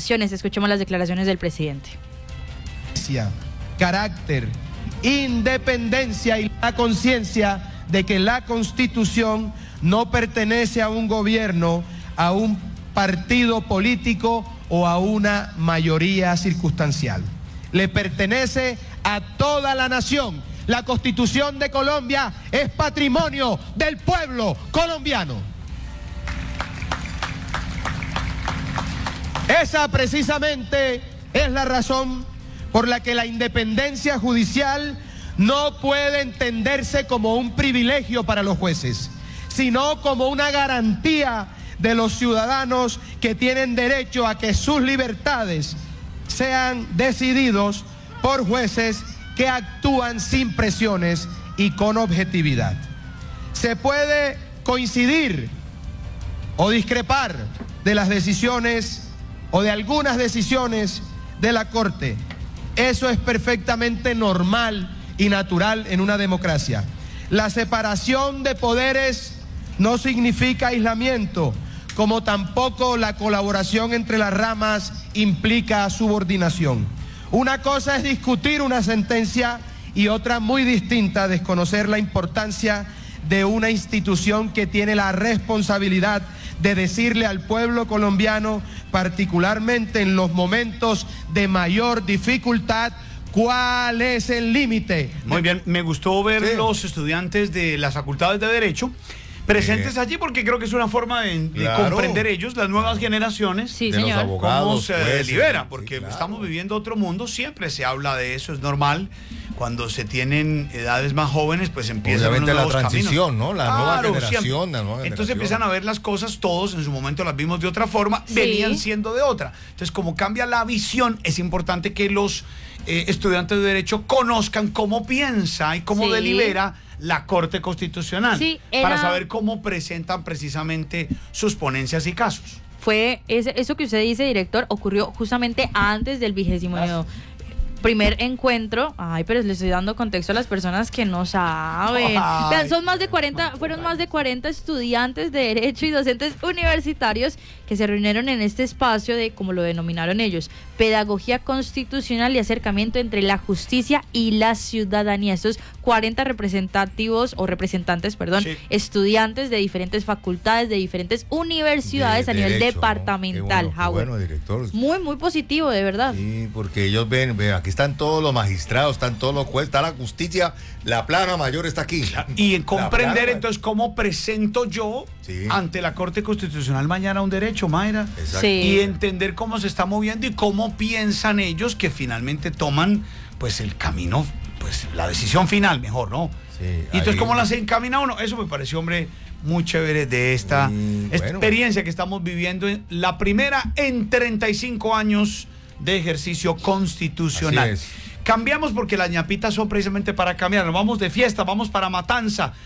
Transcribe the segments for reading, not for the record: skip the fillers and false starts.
declaraciones. Escuchemos las declaraciones del presidente. Carácter, independencia y la conciencia de que la Constitución no pertenece a un gobierno, a un partido político o a una mayoría circunstancial. Le pertenece a toda la nación. La Constitución de Colombia es patrimonio del pueblo colombiano. Esa precisamente es la razón por la que la independencia judicial no puede entenderse como un privilegio para los jueces, sino como una garantía de los ciudadanos que tienen derecho a que sus libertades sean decididos por jueces que actúan sin presiones y con objetividad. Se puede coincidir o discrepar de las decisiones o de algunas decisiones de la Corte. Eso es perfectamente normal y natural en una democracia. La separación de poderes no significa aislamiento, como tampoco la colaboración entre las ramas implica subordinación. Una cosa es discutir una sentencia y otra muy distinta, desconocer la importancia de una institución que tiene la responsabilidad de decirle al pueblo colombiano, particularmente en los momentos de mayor dificultad, ¿cuál es el límite? Muy bien, me gustó ver los estudiantes de las facultades de Derecho presentes allí, porque creo que es una forma de comprender ellos, las nuevas generaciones, sí, de señor, los abogados, cómo se jueces, libera, porque sí, estamos viviendo otro mundo, siempre se habla de eso, es normal. Cuando se tienen edades más jóvenes, pues empiezan obviamente unos la nuevos transición, caminos. ¿no? La nueva generación, la nueva Entonces generación. empiezan a ver las cosas, todos en su momento las vimos de otra forma, sí, venían siendo de otra. Entonces, como cambia la visión, es importante que los estudiantes de Derecho conozcan cómo piensa y cómo sí, delibera la Corte Constitucional, sí, para saber cómo presentan precisamente sus ponencias y casos. Fue eso que usted dice, director, ocurrió justamente antes del 21º primer encuentro. Ay, pero le estoy dando contexto a las personas que no saben. Vean, fueron más de 40 estudiantes de Derecho y docentes universitarios que se reunieron en este espacio de, como lo denominaron ellos, pedagogía constitucional y acercamiento entre la justicia y la ciudadanía. Estos 40 representantes, sí, estudiantes de diferentes facultades, de diferentes universidades a nivel departamental. Qué bueno, director. Muy, muy positivo, de verdad. Sí, porque ellos ven, aquí están todos los magistrados, están todos los jueces, está la justicia, la plana mayor está aquí. Y en comprender entonces cómo presento yo ante la Corte Constitucional mañana un derecho, Mayra. Exacto. Sí. Y entender cómo se está moviendo y cómo piensan ellos que finalmente toman pues el camino, pues la decisión final, mejor, ¿no? Sí, y entonces ahí, cómo las encamina uno. Eso me pareció, hombre, muy chévere de esta experiencia que estamos viviendo, la primera en 35 años de ejercicio constitucional. Así es. Cambiamos porque las ñapitas son precisamente para cambiar. Nos vamos de fiesta, vamos para Matanza,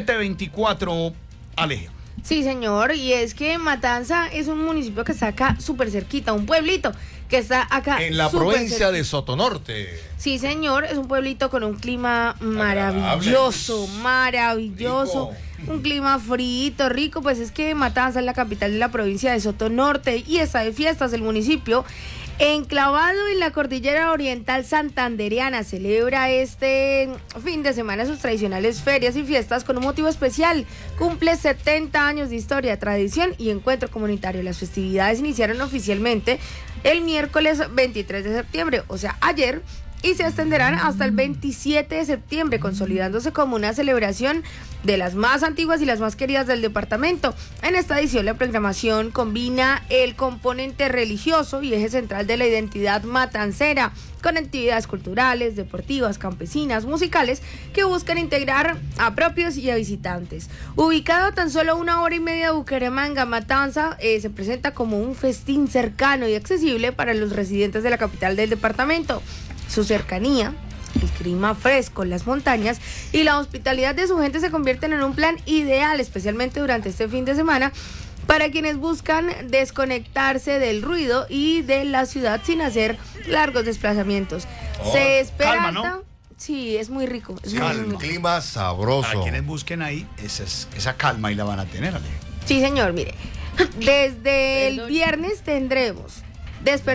724, Alejo. Sí, señor, y es que Matanza es un municipio que está acá súper cerquita, un pueblito que está acá en la provincia de Sotonorte. Sí, señor, es un pueblito con un clima maravilloso, maravilloso. Rico. Un clima frío, rico, pues es que Matanza es la capital de la provincia de Sotonorte y está de fiestas el municipio. Enclavado en la cordillera oriental santandereana, celebra este fin de semana sus tradicionales ferias y fiestas con un motivo especial. Cumple 70 años de historia, tradición y encuentro comunitario. Las festividades iniciaron oficialmente el miércoles 23 de septiembre, o sea, ayer, y se extenderán hasta el 27 de septiembre, consolidándose como una celebración de las más antiguas y las más queridas del departamento. En esta edición la programación combina el componente religioso y eje central de la identidad matancera, con actividades culturales, deportivas, campesinas, musicales, que buscan integrar a propios y a visitantes. Ubicado a tan solo 1 hora y media de Bucaramanga, Matanza se presenta como un festín cercano y accesible para los residentes de la capital del departamento. Su cercanía, el clima fresco, las montañas y la hospitalidad de su gente se convierten en un plan ideal, especialmente durante este fin de semana, para quienes buscan desconectarse del ruido y de la ciudad sin hacer largos desplazamientos. Se espera calma, ¿no? Sí, es muy rico. Es muy rico. Clima sabroso. Para quienes busquen ahí, esa calma ahí la van a tener, Ale. Sí, señor, mire. Desde el viernes tendremos